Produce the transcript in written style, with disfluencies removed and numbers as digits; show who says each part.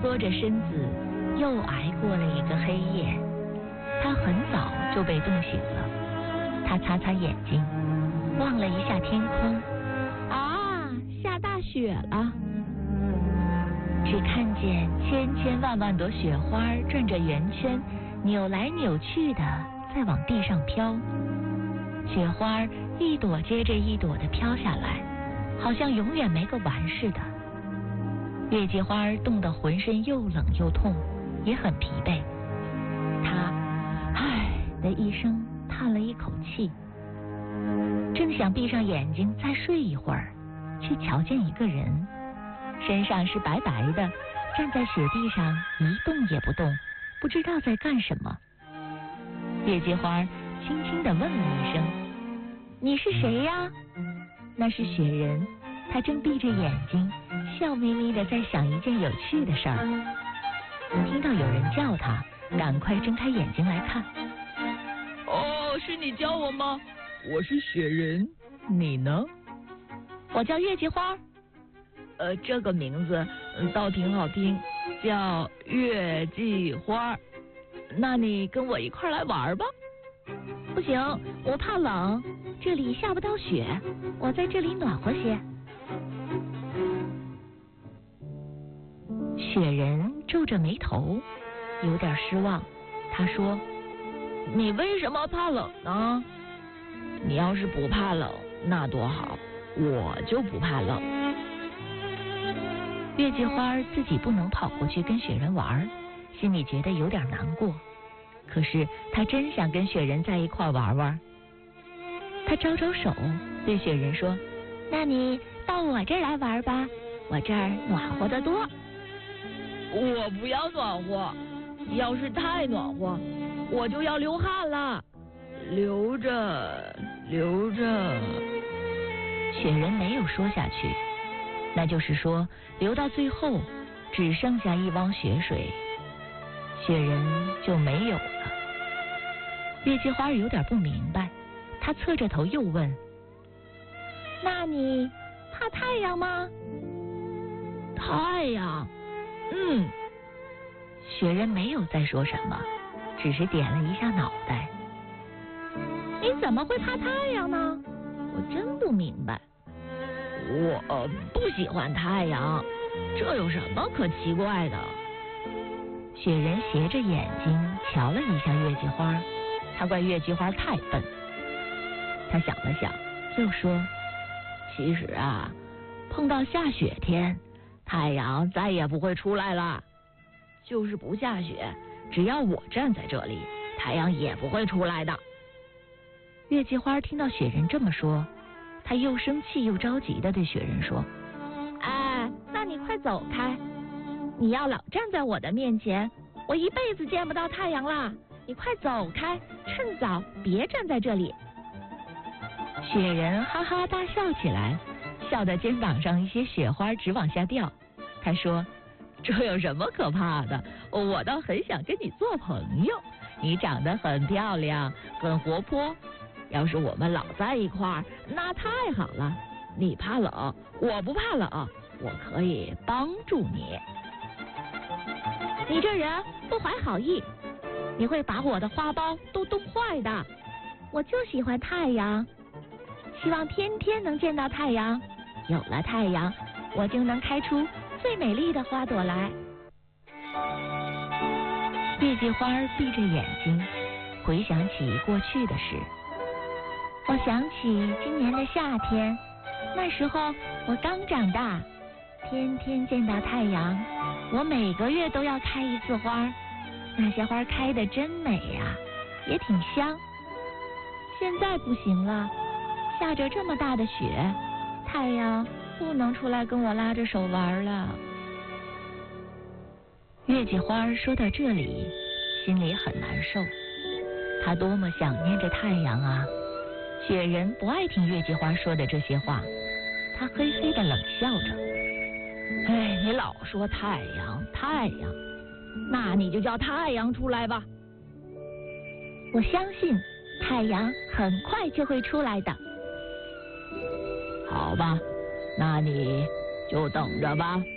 Speaker 1: 缩着身子，又挨过了一个黑夜。他很早就被冻醒了，他擦擦眼睛，望了一下天空，啊，下大雪了。只看见千千万万朵雪花转着圆圈，扭来扭去的在往地上飘。雪花一朵接着一朵的飘下来，好像永远没个完似的。月季花冻得浑身又冷又痛，也很疲惫。她唉的一声叹了一口气，正想闭上眼睛再睡一会儿，却瞧见一个人，身上是白白的，站在雪地上一动也不动，不知道在干什么。月季花轻轻地问了一声：“你是谁呀？”那是雪人，他正闭着眼睛，笑眯眯地在想一件有趣的事儿。听到有人叫他，赶快睁开眼睛来看。
Speaker 2: 哦，是你叫我吗？我是雪人，你呢？
Speaker 1: 我叫月季花。
Speaker 2: 这个名字倒挺好听，叫月季花。那你跟我一块来玩吧。
Speaker 1: 不行，我怕冷，这里下不到雪，我在这里暖和些。雪人皱着眉头，有点失望。他说：“
Speaker 2: 你为什么怕冷呢？你要是不怕冷，那多好，我就不怕冷。”
Speaker 1: 月季花自己不能跑过去跟雪人玩，心里觉得有点难过。可是他真想跟雪人在一块玩玩。他招招手，对雪人说：“那你到我这儿来玩吧，我这儿暖和得多。”
Speaker 2: 我不要暖和，要是太暖和，我就要流汗了。流着。
Speaker 1: 雪人没有说下去，那就是说流到最后只剩下一汪雪水，雪人就没有了。月季花有点不明白，她侧着头又问：“那你怕太阳吗？”
Speaker 2: 太阳，
Speaker 1: 雪人没有再说什么，只是点了一下脑袋。你怎么会怕太阳呢？我真不明白。
Speaker 2: 我不喜欢太阳，这有什么可奇怪的？
Speaker 1: 雪人斜着眼睛瞧了一下月季花，他怪月季花太笨。他想了想，又说：“其实啊，碰到下雪天，太阳再也不会出来了。就是不下雪，只要我站在这里，太阳也不会出来的。”月季花听到雪人这么说，他又生气又着急地对雪人说：“哎，那你快走开！你要老站在我的面前，我一辈子见不到太阳啦！你快走开，趁早别站在这里。”雪人哈哈大笑起来，笑得肩膀上一些雪花直往下掉。他说：“这有什么可怕的？我倒很想跟你做朋友。你长得很漂亮，很活泼。要是我们老在一块儿，那太好了。你怕冷，我不怕冷，我可以帮助你。”你这人不怀好意，你会把我的花苞都冻坏的。我就喜欢太阳，希望天天能见到太阳。有了太阳，我就能开出最美丽的花朵来。月季花闭着眼睛，回想起过去的事。我想起今年的夏天，那时候我刚长大，天天见到太阳。我每个月都要开一次花，那些花开得真美呀，也挺香。现在不行了，下着这么大的雪，太阳不能出来跟我拉着手玩了。月季花说到这里，心里很难受，她多么想念着太阳啊！雪人不爱听月季花说的这些话，他嘿嘿地冷笑着：“哎，你老说太阳，太阳，那你就叫太阳出来吧。我相信太阳很快就会出来的。”好吧，那你就等着吧。